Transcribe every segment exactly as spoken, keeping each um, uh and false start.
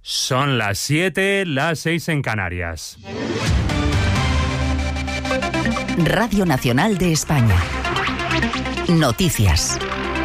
Son las siete, las seis en Canarias. Radio Nacional de España. Noticias.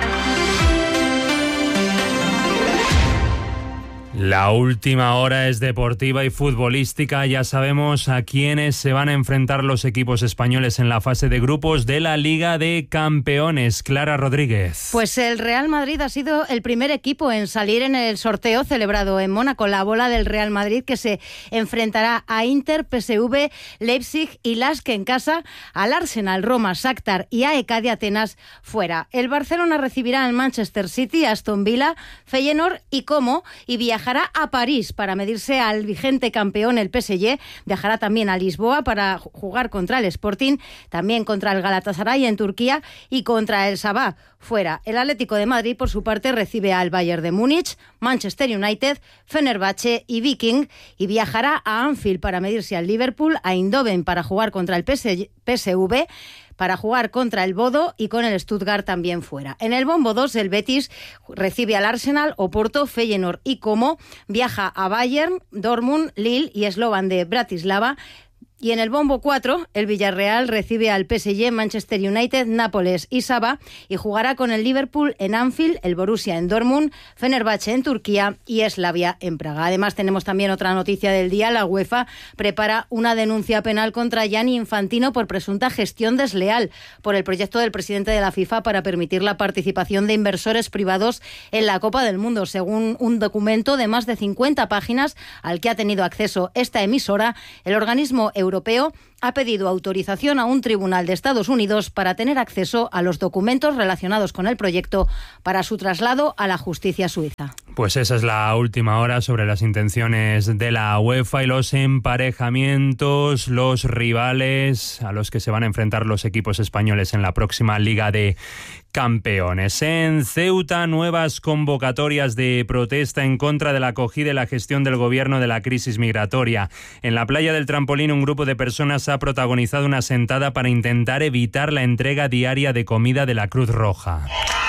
La última hora es deportiva y futbolística. Ya sabemos a quiénes se van a enfrentar los equipos españoles en la fase de grupos de la Liga de Campeones. Clara Rodríguez. Pues el Real Madrid ha sido el primer equipo en salir en el sorteo celebrado en Mónaco. La bola del Real Madrid, que se enfrentará a Inter, P S V, Leipzig y Lask en casa, al Arsenal, Roma, Shakhtar y A E K de Atenas fuera. El Barcelona recibirá al Manchester City, Aston Villa, Feyenoord y Como, y viajará a París para medirse al vigente campeón, el P S G. Viajará también a Lisboa para jugar contra el Sporting, también contra el Galatasaray en Turquía y contra el Sabah fuera. El Atlético de Madrid, por su parte, recibe al Bayern de Múnich, Manchester United, Fenerbahce y Viking, y viajará a Anfield para medirse al Liverpool, a Eindhoven para jugar contra el P S V, para jugar contra el Bodo y con el Stuttgart también fuera. En el bombo dos, el Betis recibe al Arsenal, Oporto, Feyenoord y Como, viaja a Bayern, Dortmund, Lille y Slovan de Bratislava. Y en el bombo cuatro, el Villarreal recibe al P S G, Manchester United, Nápoles y Sabah, y jugará con el Liverpool en Anfield, el Borussia en Dortmund, Fenerbahce en Turquía y Slavia en Praga. Además, tenemos también otra noticia del día. La UEFA prepara una denuncia penal contra Gianni Infantino por presunta gestión desleal por el proyecto del presidente de la FIFA para permitir la participación de inversores privados en la Copa del Mundo. Según un documento de más de cincuenta páginas al que ha tenido acceso esta emisora, el organismo europeo europeo ha pedido autorización a un tribunal de Estados Unidos para tener acceso a los documentos relacionados con el proyecto para su traslado a la justicia suiza. Pues esa es la última hora sobre las intenciones de la UEFA y los emparejamientos, los rivales a los que se van a enfrentar los equipos españoles en la próxima Liga de Campeones. En Ceuta, nuevas convocatorias de protesta en contra de la acogida y la gestión del gobierno de la crisis migratoria. En la playa del Trampolín, un grupo de personas ha protagonizado una sentada para intentar evitar la entrega diaria de comida de la Cruz Roja.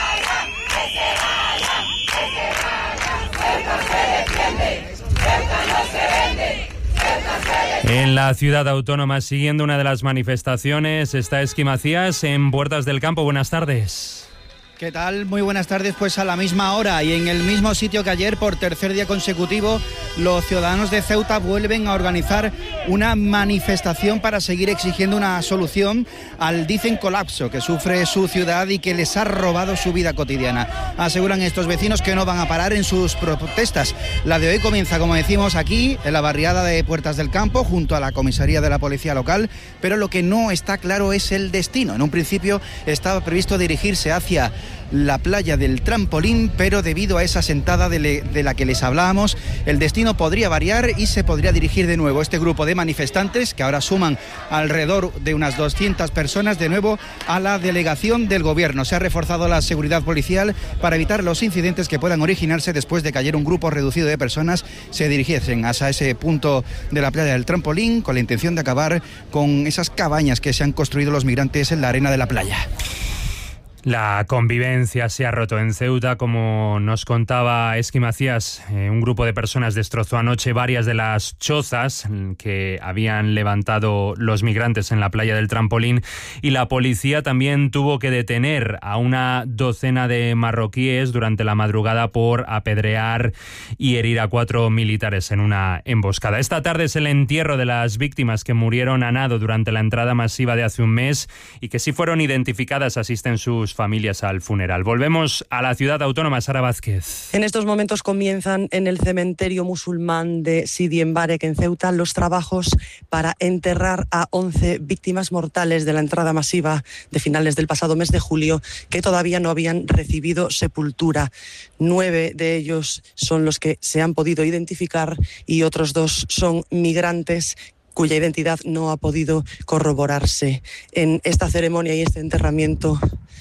En la ciudad autónoma, siguiendo una de las manifestaciones, está Esqui Macías en Puertas del Campo. Buenas tardes. ¿Qué tal? Muy buenas tardes. Pues a la misma hora y en el mismo sitio que ayer, por tercer día consecutivo, los ciudadanos de Ceuta vuelven a organizar una manifestación para seguir exigiendo una solución al, dicen, colapso que sufre su ciudad y que les ha robado su vida cotidiana. Aseguran estos vecinos que no van a parar en sus protestas. La de hoy comienza, como decimos, aquí, en la barriada de Puertas del Campo, junto a la comisaría de la policía local, pero lo que no está claro es el destino. En un principio estaba previsto dirigirse hacia la playa del Trampolín, pero debido a esa sentada de, le, de la que les hablábamos, el destino podría variar y se podría dirigir de nuevo este grupo de manifestantes, que ahora suman alrededor de unas doscientas personas, de nuevo a la delegación del gobierno. Se ha reforzado la seguridad policial para evitar los incidentes que puedan originarse después de que ayer un grupo reducido de personas se dirigiesen hacia ese punto de la playa del Trampolín con la intención de acabar con esas cabañas que se han construido los migrantes en la arena de la playa. La convivencia se ha roto en Ceuta, como nos contaba Esqui Macías. Eh, un grupo de personas destrozó anoche varias de las chozas que habían levantado los migrantes en la playa del Trampolín, y la policía también tuvo que detener a una docena de marroquíes durante la madrugada por apedrear y herir a cuatro militares en una emboscada. Esta tarde es el entierro de las víctimas que murieron a nado durante la entrada masiva de hace un mes y que sí fueron identificadas. Asisten sus familias al funeral. Volvemos a la ciudad autónoma. Sara Vázquez. En estos momentos comienzan en el cementerio musulmán de Sidi Embarek, en Ceuta, los trabajos para enterrar a once víctimas mortales de la entrada masiva de finales del pasado mes de julio, que todavía no habían recibido sepultura. Nueve de ellos son los que se han podido identificar y otros dos son migrantes cuya identidad no ha podido corroborarse. En esta ceremonia y este enterramiento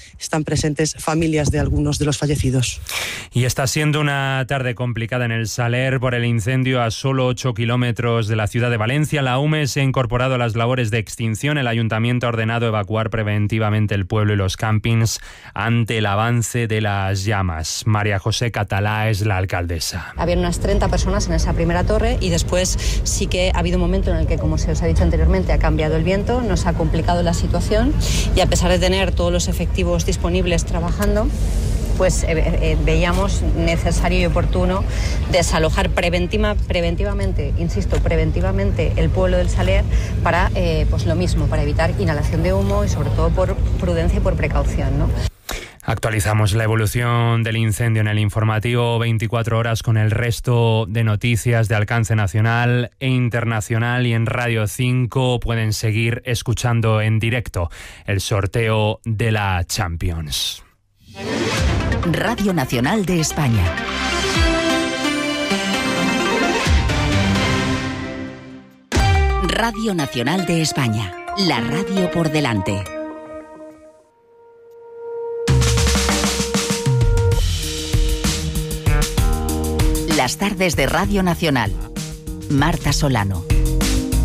están presentes familias de algunos de los fallecidos. Y está siendo una tarde complicada en el Saler por el incendio a solo ocho kilómetros de la ciudad de Valencia. La U M E se ha incorporado a las labores de extinción. El ayuntamiento ha ordenado evacuar preventivamente el pueblo y los campings ante el avance de las llamas. María José Catalá es la alcaldesa. Había unas treinta personas en esa primera torre y después sí que ha habido un momento en el que, como se os ha dicho anteriormente, ha cambiado el viento, nos ha complicado la situación y a pesar de tener todos los efectivos disponibles trabajando, pues eh, eh, veíamos necesario y oportuno desalojar preventiva, preventivamente, insisto, preventivamente el pueblo del Saler para eh, pues lo mismo, para evitar inhalación de humo y sobre todo por prudencia y por precaución, ¿no? Actualizamos la evolución del incendio en el informativo veinticuatro horas con el resto de noticias de alcance nacional e internacional, y en Radio cinco pueden seguir escuchando en directo el sorteo de la Champions. Radio Nacional de España. Radio Nacional de España. La radio por delante. Las tardes de Radio Nacional. Marta Solano.